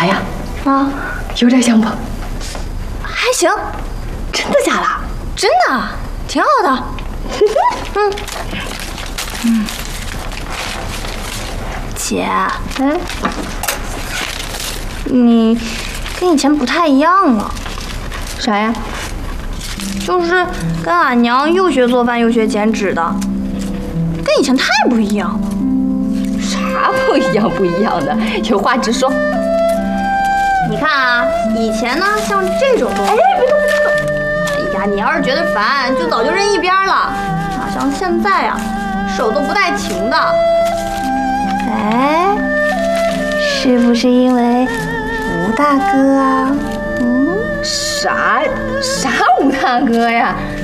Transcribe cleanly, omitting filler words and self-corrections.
咋样？ 啊， 有点像不？ 还行。 真的假的？ 真的，挺好的。姐，你跟以前不太一样了。 啥呀？ 就是跟俺娘又学做饭又学剪纸的，跟以前太不一样了。 啥不一样不一样的？有话直说。 你看啊，以前呢像这种东西，别动！哎呀，你要是觉得烦，就早就扔一边了。哪像现在啊，手都不带停的。哎，是不是因为吴大哥啊？ 啥吴大哥呀？